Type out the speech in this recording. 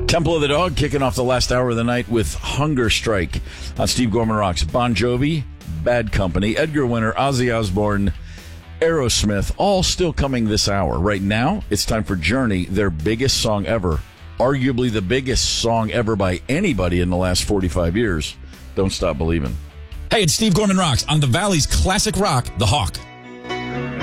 Temple of the Dog kicking off the last hour of the night with Hunger Strike on Steve Gorman Rocks. Bon Jovi, Bad Company, Edgar Winter, Ozzy Osbourne, Aerosmith, all still coming this hour. Right now, it's time for Journey, their biggest song ever. Arguably the biggest song ever by anybody in the last 45 years. Don't Stop Believin'. Hey, it's Steve Gorman Rocks on the Valley's classic rock, The Hawk.